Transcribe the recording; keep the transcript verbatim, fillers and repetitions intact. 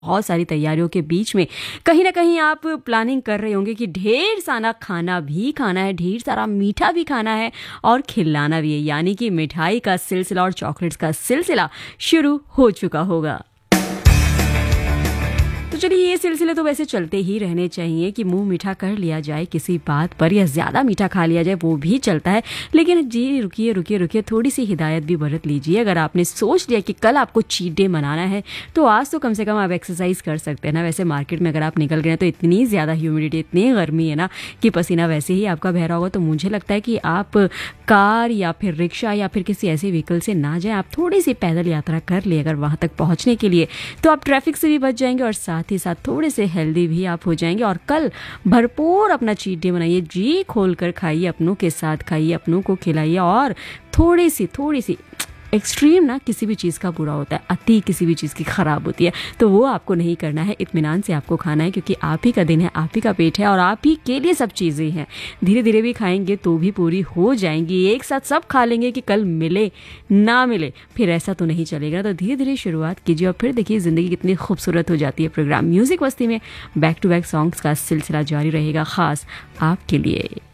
बहुत सारी तैयारियों के बीच में कहीं ना कहीं आप प्लानिंग कर रहे होंगे कि ढेर सारा खाना भी खाना है, ढेर सारा मीठा भी खाना है और खिलाना भी है, यानी कि मिठाई का सिलसिला और चॉकलेट्स का सिलसिला शुरू हो चुका होगा। तो चलिए, ये सिलसिले तो वैसे चलते ही रहने चाहिए कि मुंह मीठा कर लिया जाए किसी बात पर या ज़्यादा मीठा खा लिया जाए, वो भी चलता है। लेकिन जी रुकिए रुकिए रुकिए, थोड़ी सी हिदायत भी बरत लीजिए। अगर आपने सोच लिया कि कल आपको चीट डे मनाना है तो आज तो कम से कम आप एक्सरसाइज कर सकते हैं ना। वैसे मार्केट में अगर आप निकल गए तो इतनी ज़्यादा ह्यूमिडिटी, इतनी गर्मी है ना कि पसीना वैसे ही आपका बह रहा होगा। तो मुझे लगता है कि आप कार या फिर रिक्शा या फिर किसी ऐसे व्हीकल से ना जाएं, आप थोड़ी सी पैदल यात्रा कर लिए अगर वहाँ तक पहुँचने के लिए, तो आप ट्रैफिक से भी बच जाएंगे और साथ ही साथ थोड़े से हेल्दी भी आप हो जाएंगे। और कल भरपूर अपना चीट डे मनाइए, जी खोल कर खाइए, अपनों के साथ खाइए, अपनों को खिलाइए। और थोड़ी सी थोड़ी सी एक्सट्रीम ना किसी भी चीज़ का बुरा होता है, अति किसी भी चीज़ की ख़राब होती है, तो वो आपको नहीं करना है। इत्मीनान से आपको खाना है क्योंकि आप ही का दिन है, आप ही का पेट है और आप ही के लिए सब चीज़ें हैं। धीरे धीरे भी खाएंगे तो भी पूरी हो जाएंगी। एक साथ सब खा लेंगे कि कल मिले ना मिले, फिर ऐसा तो नहीं चलेगा। तो धीरे धीरे शुरुआत कीजिए और फिर देखिए ज़िंदगी कितनी खूबसूरत हो जाती है। प्रोग्राम म्यूज़िक मस्ती में बैक टू बैक सॉन्ग्स का सिलसिला जारी रहेगा, ख़ास आपके लिए।